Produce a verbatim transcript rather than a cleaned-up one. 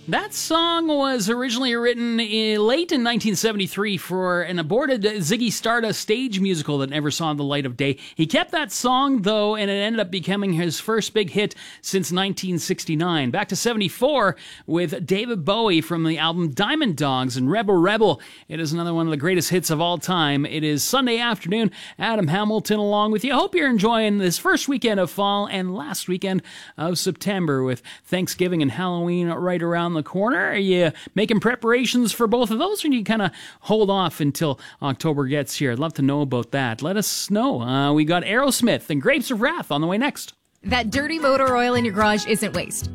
That song was originally written in, late in nineteen seventy-three for an aborted Ziggy Stardust stage musical that never saw the light of day. He kept that song, though, and it ended up becoming his first big hit since nineteen sixty-nine. Back to seventy-four with David Bowie from the album Diamond Dogs and Rebel Rebel. It is another one of the greatest hits of all time. It is Sunday afternoon. Adam Hamilton along with you. I hope you're enjoying this first weekend of fall and last weekend of September with Thanksgiving and Halloween right around the corner. Are you making preparations for both of those, or do you kind of hold off until October gets here? I'd love to know about that. Let us know. Uh, we got Aerosmith and Grapes of Wrath on the way next. That dirty motor oil in your garage isn't waste.